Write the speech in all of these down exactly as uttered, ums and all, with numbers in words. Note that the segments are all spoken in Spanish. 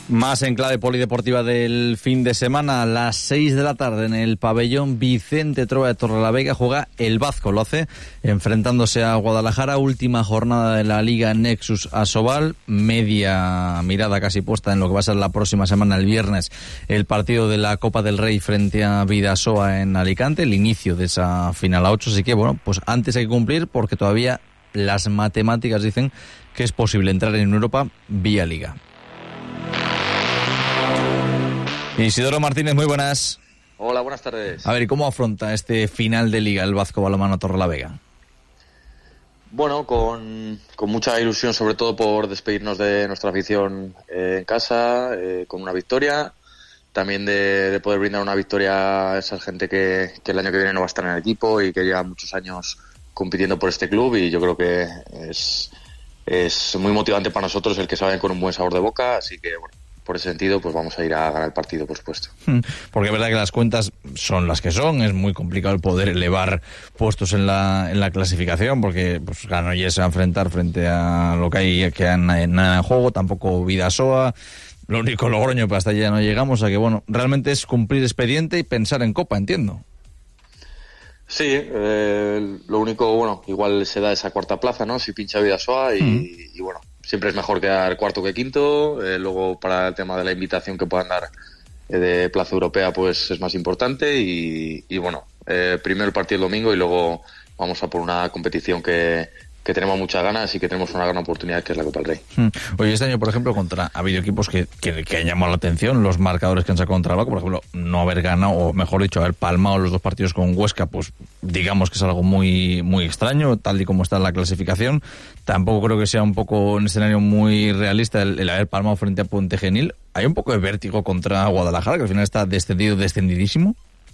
Más en clave polideportiva del fin de semana, a las seis de la tarde en el pabellón Vicente Trova de Torrelavega juega el Vazco, lo hace enfrentándose a Guadalajara, última jornada de la Liga Nexus Asobal, media mirada casi puesta en lo que va a ser la próxima semana, el viernes, el partido de la Copa del Rey frente a Bidasoa en Alicante, el inicio de esa final a ocho, así que bueno, pues antes hay que cumplir porque todavía las matemáticas dicen que es posible entrar en Europa vía Liga. Isidoro Martínez, muy buenas. Hola, buenas tardes. A ver, ¿y cómo afronta este final de Liga el Vazco Balonmano Torrelavega? Bueno, con, con mucha ilusión, sobre todo por despedirnos de nuestra afición eh, en casa, eh, con una victoria. También de, de poder brindar una victoria a esa gente que, que el año que viene no va a estar en el equipo y que lleva muchos años compitiendo por este club, y yo creo que es, es muy motivante para nosotros el que se vayan con un buen sabor de boca, así que bueno, por ese sentido, pues vamos a ir a ganar el partido, por supuesto. Porque es verdad que las cuentas son las que son, es muy complicado el poder elevar puestos en la en la clasificación, porque pues Granollers se va a enfrentar frente a lo que hay que hay nada en juego, tampoco Bidasoa, lo único Logroño, pero hasta allá no llegamos, o sea que bueno, realmente es cumplir expediente y pensar en Copa, entiendo. Sí, eh, lo único, bueno, igual se da esa cuarta plaza, ¿no? Si pincha Bidasoa y, mm. y bueno, siempre es mejor quedar cuarto que quinto. Eh, luego, para el tema de la invitación que puedan dar eh, de plaza europea, pues es más importante. Y, y bueno, eh, primero el partido el domingo y luego vamos a por una competición que, que tenemos muchas ganas y que tenemos una gran oportunidad, que es la Copa del Rey. Hmm. Oye, este año, por ejemplo, contra ha habido equipos que, que, que han llamado la atención, los marcadores que han sacado contra el Baco, por ejemplo, no haber ganado, o mejor dicho, haber palmado los dos partidos con Huesca, pues digamos que es algo muy muy extraño, tal y como está la clasificación. Tampoco creo que sea un poco un escenario muy realista el, el haber palmado frente a Puente Genil. Hay un poco de vértigo contra Guadalajara, que al final está descendido, descendidísimo.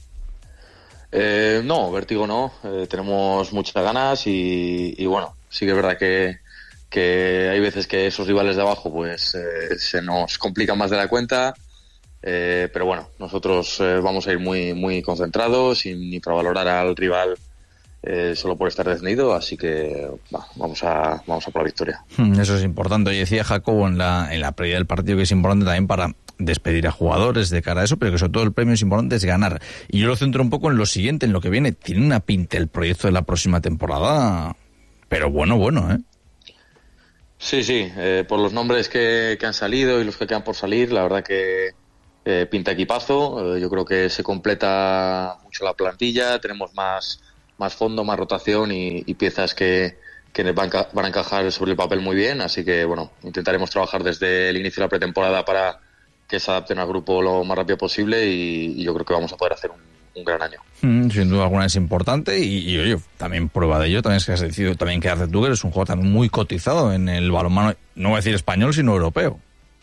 Eh, no, vértigo no. Eh, tenemos muchas ganas y, y bueno, sí que es verdad que, que hay veces que esos rivales de abajo pues eh, se nos complican más de la cuenta. Eh, pero bueno, nosotros eh, vamos a ir muy muy concentrados, sin infravalorar al rival eh, solo por estar descendido, así que bah, vamos a vamos a por la victoria. Eso es importante. Y decía Jacobo en la en la previa del partido que es importante también para despedir a jugadores de cara a eso, pero que sobre todo el premio es importante es ganar. Y yo lo centro un poco en lo siguiente, en lo que viene. Tiene una pinta el proyecto de la próxima temporada, pero bueno, bueno, ¿eh? Sí, sí, eh, por los nombres que, que han salido y los que quedan por salir, la verdad que Eh, pinta equipazo. Eh, yo creo que se completa mucho la plantilla, tenemos más más fondo, más rotación y, y piezas que, que van, van a encajar sobre el papel muy bien, así que bueno, intentaremos trabajar desde el inicio de la pretemporada para que se adapten al grupo lo más rápido posible y, y yo creo que vamos a poder hacer un, un gran año. Mm, sin duda alguna es importante y, y oye, también prueba de ello, también es que has decidido también quedarte tú, que eres un jugador también muy cotizado en el balonmano, no voy a decir español, sino europeo.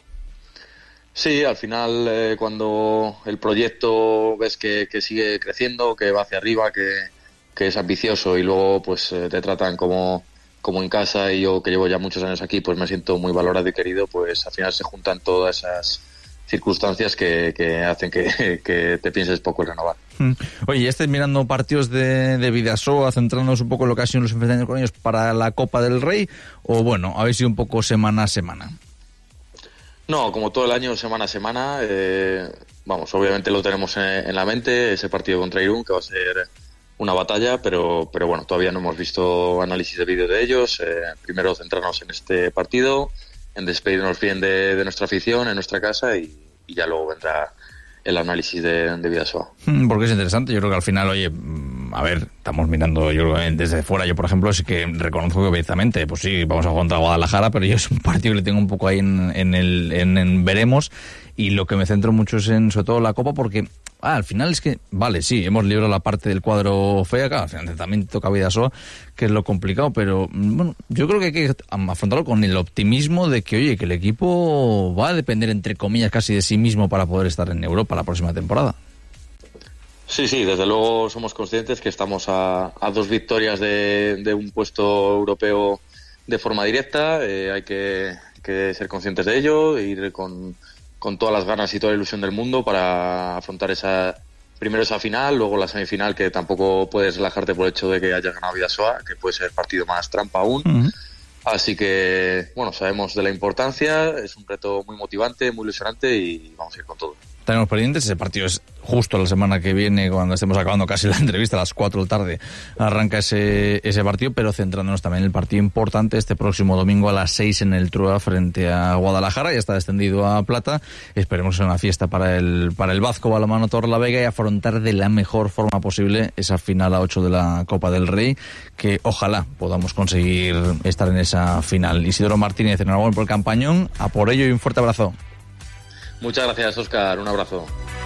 Sí, al final eh, cuando el proyecto ves que, que sigue creciendo, que va hacia arriba, que, que es ambicioso y luego pues eh, te tratan como, como en casa, y yo que llevo ya muchos años aquí pues me siento muy valorado y querido, pues al final se juntan todas esas circunstancias que, que hacen que, que te pienses poco en renovar. Oye, ya estés mirando partidos de, de Bidasoa, centrándonos un poco en lo que ha sido los enfrentamientos con ellos para la Copa del Rey, o bueno, habéis sido un poco semana a semana. No, como todo el año, semana a semana, eh, vamos, obviamente lo tenemos en, en la mente, ese partido contra Irún, que va a ser una batalla, pero pero bueno, todavía no hemos visto análisis de vídeo de ellos. Eh, primero centrarnos en este partido, en despedirnos bien de, de nuestra afición, en nuestra casa, y, y ya luego vendrá el análisis de, de Bidasoa. Porque es interesante, yo creo que al final, oye, a ver, estamos mirando, yo creo que desde fuera, yo por ejemplo sí que reconozco que obviamente, pues sí, vamos a jugar contra Guadalajara, pero yo es un partido que le tengo un poco ahí en, en el en, en veremos, y lo que me centro mucho es en sobre todo la Copa, porque ah, al final es que, vale, sí, hemos librado la parte del cuadro fea, claro, al final también toca Bidasoa, que es lo complicado, pero bueno, yo creo que hay que afrontarlo con el optimismo de que, oye, que el equipo va a depender, entre comillas, casi de sí mismo para poder estar en Europa la próxima temporada. Sí, sí, desde luego somos conscientes que estamos a, a dos victorias de, de un puesto europeo de forma directa. Eh, hay que, que ser conscientes de ello, e ir con, con todas las ganas y toda la ilusión del mundo para afrontar esa primero esa final, luego la semifinal, que tampoco puedes relajarte por el hecho de que hayas ganado Bidasoa, que puede ser el partido más trampa aún. Uh-huh. Así que, bueno, sabemos de la importancia, es un reto muy motivante, muy ilusionante y vamos a ir con todo. Tenemos pendientes, ese partido es justo la semana que viene, cuando estemos acabando casi la entrevista, a las cuatro de la tarde arranca ese, ese partido, pero centrándonos también en el partido importante este próximo domingo a las seis en el Trua frente a Guadalajara, ya está descendido a plata, esperemos que sea una fiesta para el, para el Vasco Balonmano Torrelavega y afrontar de la mejor forma posible esa final a ocho de la Copa del Rey, que ojalá podamos conseguir estar en esa final. Isidoro Martínez, enhorabuena por el campañón, a por ello y un fuerte abrazo. Muchas gracias, Óscar. Un abrazo.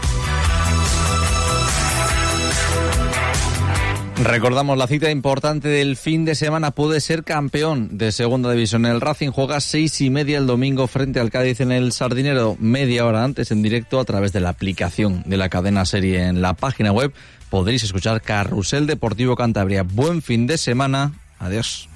Recordamos la cita importante del fin de semana. Puede ser campeón de segunda división. El Racing juega seis y media el domingo frente al Cádiz en el Sardinero. Media hora antes en directo a través de la aplicación de la cadena Serie en la página web. Podréis escuchar Carrusel Deportivo Cantabria. Buen fin de semana. Adiós.